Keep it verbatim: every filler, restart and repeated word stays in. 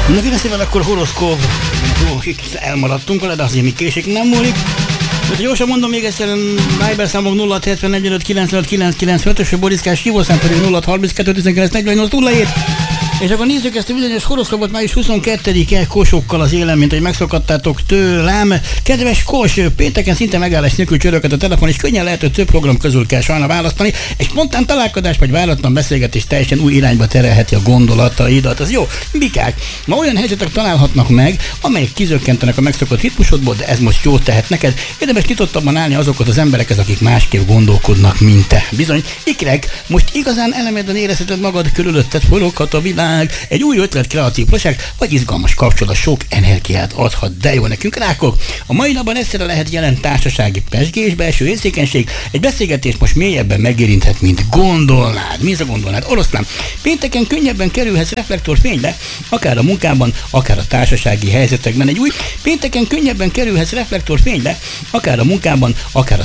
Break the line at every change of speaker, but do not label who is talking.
Na kérdeztével akkor horoszkóp. Jó, elmaradtunk vele, de azért mi késik nem múlik. De gyorsan mondom még egyszer, Viber számok nulla hat hetvenöt kilencvenöt kilencszázkilencvenöt, és a Boriszkás hívószám pedig nulla hat harminckettő tizenkilenc negyvennyolc nulla hét. És akkor nézzük ezt a bizonyos horoszkópot, május huszonkettedike Kosokkal az élen, mint hogy megszokhattátok tőlem. Kedves Kos, pénteken szinte megállás nélkül csörögött a telefon, és könnyen lehet, hogy több program közül kell sajna választani. Egy spontán találkozás vagy váratlan beszélgetés teljesen új irányba terelheti a gondolataidat. Az jó, bikák, ma olyan helyzetek találhatnak meg, amelyek kizökkentenek a megszokott ritmusodból, de ez most jót tehet neked. Érdemes nyitottabban állni azokhoz az emberekhez, akik másképp gondolkodnak, mint te. Bizony, ikrek, most igazán elemedben érezheted magad, körülötted foroghat a világ. Egy új ötlet, kreatív projekt, vagy izgalmas kapcsolat sok energiát adhat, de jó nekünk rákok. A mai napban egyszerre lehet jelent társasági pezsgés, belső érzékenység, egy beszélgetés most mélyebben megérinthet, mint gondolnád. Mi ez a gondolnád? Oroszlán. Pénteken könnyebben kerülhetsz reflektorfénybe, akár a munkában, akár a társasági helyzetekben. Egy új pénteken könnyebben kerülhetsz reflektorfénybe, akár a munkában, akár a